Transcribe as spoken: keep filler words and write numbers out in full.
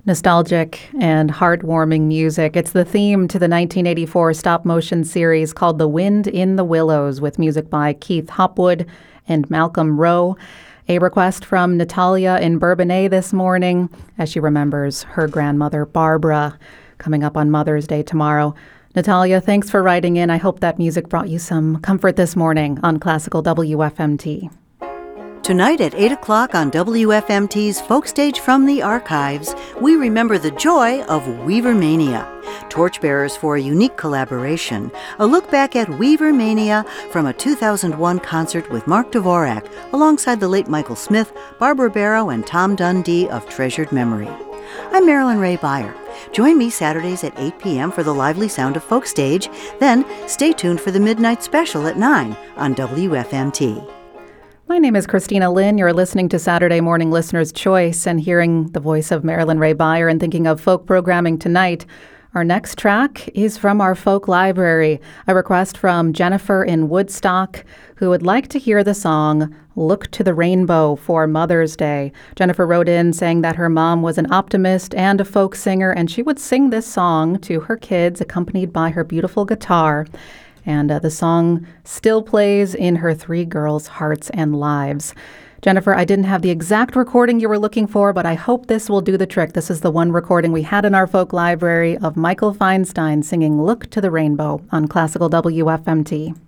Nostalgic and heartwarming music. It's the theme to the nineteen eighty-four stop-motion series called The Wind in the Willows, with music by Keith Hopwood and Malcolm Rowe. A request from Natalia in Bourbonnais this morning as she remembers her grandmother, Barbara, coming up on Mother's Day tomorrow. Natalia, thanks for writing in. I hope that music brought you some comfort this morning on Classical W F M T. Tonight at eight o'clock on W F M T's Folk Stage from the Archives, we remember the joy of Weavermania. Torchbearers for a unique collaboration, a look back at Weavermania from a two thousand one concert with Mark Dvorak, alongside the late Michael Smith, Barbara Barrow, and Tom Dundee of treasured memory. I'm Marilyn Ray Beyer. Join me Saturdays at eight p.m. for the lively sound of Folk Stage, then stay tuned for the Midnight Special at nine on W F M T. My name is Christina Lynn. You're listening to Saturday Morning Listener's Choice and hearing the voice of Marilyn Ray Beyer and thinking of folk programming tonight. Our next track is from our folk library, a request from Jennifer in Woodstock, who would like to hear the song Look to the Rainbow for Mother's Day. Jennifer wrote in saying that her mom was an optimist and a folk singer, and she would sing this song to her kids accompanied by her beautiful guitar. And uh, the song still plays in her three girls' hearts and lives. Jennifer, I didn't have the exact recording you were looking for, but I hope this will do the trick. This is the one recording we had in our folk library of Michael Feinstein singing Look to the Rainbow on Classical W F M T.